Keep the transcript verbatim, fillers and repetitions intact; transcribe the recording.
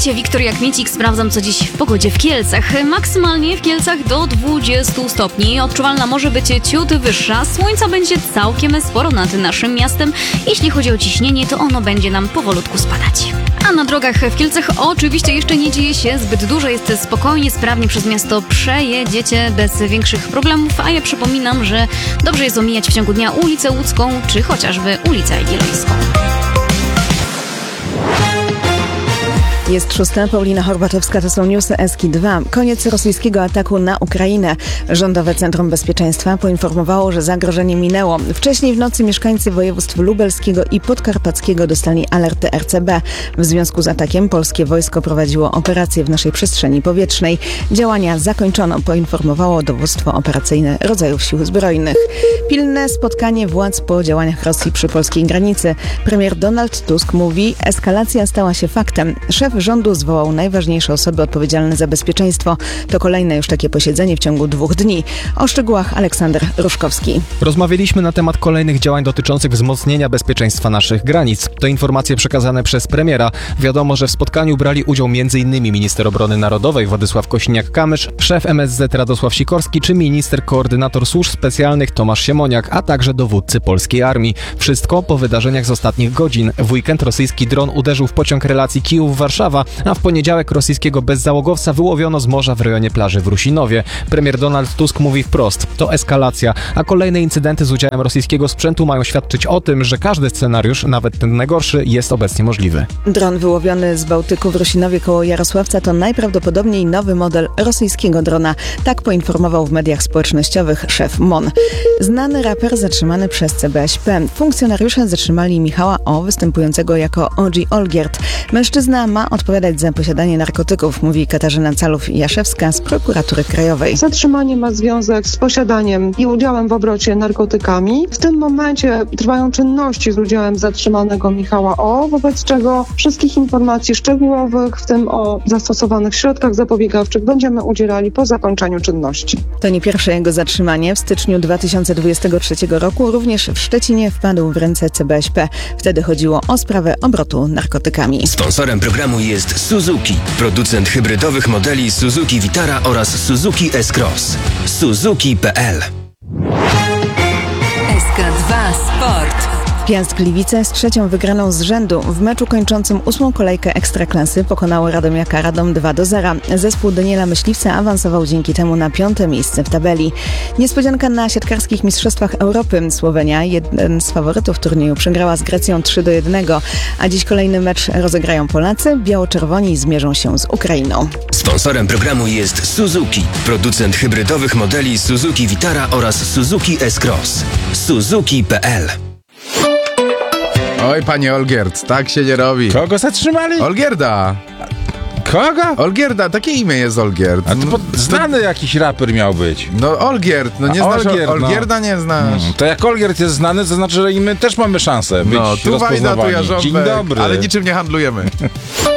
Witajcie, Wiktor Jakmiecik. Sprawdzam, co dziś w pogodzie w Kielcach. Maksymalnie w Kielcach do dwudziestu stopni. Odczuwalna może być ciut wyższa. Słońca będzie całkiem sporo nad naszym miastem. Jeśli chodzi o ciśnienie, to ono będzie nam powolutku spadać. A na drogach w Kielcach oczywiście jeszcze nie dzieje się zbyt dużo. Jest spokojnie, sprawnie przez miasto przejedziecie bez większych problemów. A ja przypominam, że dobrze jest omijać w ciągu dnia ulicę Łódzką, czy chociażby ulicę Jagiellońską. Jest szósta, Paulina Horbaczewska, to są newsy S K I dwa. Koniec rosyjskiego ataku na Ukrainę. Rządowe Centrum Bezpieczeństwa poinformowało, że zagrożenie minęło. Wcześniej w nocy mieszkańcy województw lubelskiego i podkarpackiego dostali alerty R C B. W związku z atakiem polskie wojsko prowadziło operacje w naszej przestrzeni powietrznej. Działania zakończono, poinformowało dowództwo operacyjne rodzajów sił zbrojnych. Pilne spotkanie władz po działaniach Rosji przy polskiej granicy. Premier Donald Tusk mówi, eskalacja stała się faktem. Szef rządu zwołał najważniejsze osoby odpowiedzialne za bezpieczeństwo. To kolejne już takie posiedzenie w ciągu dwóch dni. O szczegółach Aleksander Ruszkowski. Rozmawialiśmy na temat kolejnych działań dotyczących wzmocnienia bezpieczeństwa naszych granic. To informacje przekazane przez premiera. Wiadomo, że w spotkaniu brali udział m.in. minister obrony narodowej Władysław Kosiniak-Kamysz, szef M S Z Radosław Sikorski czy minister koordynator służb specjalnych Tomasz Siemoniak, a także dowódcy polskiej armii. Wszystko po wydarzeniach z ostatnich godzin. W weekend rosyjski dron uderzył w pociąg relacji Kijów-Warszawa, a w poniedziałek rosyjskiego bezzałogowca wyłowiono z morza w rejonie plaży w Rusinowie. Premier Donald Tusk mówi wprost, to eskalacja, a kolejne incydenty z udziałem rosyjskiego sprzętu mają świadczyć o tym, że każdy scenariusz, nawet ten najgorszy, jest obecnie możliwy. Dron wyłowiony z Bałtyku w Rusinowie koło Jarosławca to najprawdopodobniej nowy model rosyjskiego drona. Tak poinformował w mediach społecznościowych szef M O N. Znany raper zatrzymany przez C B S P. Funkcjonariusze zatrzymali Michała O., występującego jako O G Olgierd. Mężczyzna ma odpowiadać za posiadanie narkotyków, mówi Katarzyna Calów-Jaszewska z Prokuratury Krajowej. Zatrzymanie ma związek z posiadaniem i udziałem w obrocie narkotykami. W tym momencie trwają czynności z udziałem zatrzymanego Michała O., wobec czego wszystkich informacji szczegółowych, w tym o zastosowanych środkach zapobiegawczych, będziemy udzielali po zakończeniu czynności. To nie pierwsze jego zatrzymanie. W styczniu dwa tysiące dwudziestego trzeciego roku również w Szczecinie wpadł w ręce C B S P. Wtedy chodziło o sprawę obrotu narkotykami. Sponsorem programu jest Suzuki, producent hybrydowych modeli Suzuki Vitara oraz Suzuki S-Cross. Suzuki kropka p l. S K dwa Sport. Piast Gliwice z trzecią wygraną z rzędu w meczu kończącym ósmą kolejkę Ekstraklasy pokonało Radomiaka Radom dwa do zera. Zespół Daniela Myśliwca awansował dzięki temu na piąte miejsce w tabeli. Niespodzianka na siatkarskich mistrzostwach Europy. Słowenia, jeden z faworytów turnieju, przegrała z Grecją trzy do jednego, a dziś kolejny mecz rozegrają Polacy. Biało-czerwoni zmierzą się z Ukrainą. Sponsorem programu jest Suzuki, producent hybrydowych modeli Suzuki Vitara oraz Suzuki S-Cross. Suzuki kropka p l. Oj, panie Olgierd, tak się nie robi. Kogo zatrzymali? Olgierda. Kogo? Olgierda, takie imię jest Olgierd. A to pod... znany jakiś raper miał być. No Olgierd, no nie A znasz Olgierd, Olgierda, no. nie znasz. Hmm, to jak Olgierd jest znany, to znaczy, że i my też mamy szansę być no, tu wajda, tu rozpoznawani. jarząbek, Dzień dobry. Ale niczym nie handlujemy.